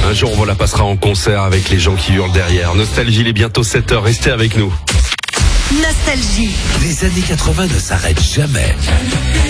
Un jour, on la passera en concert avec les gens qui hurlent derrière. Nostalgie, il est bientôt 7h. Restez avec nous. Nostalgie. Les années 80 ne s'arrêtent jamais.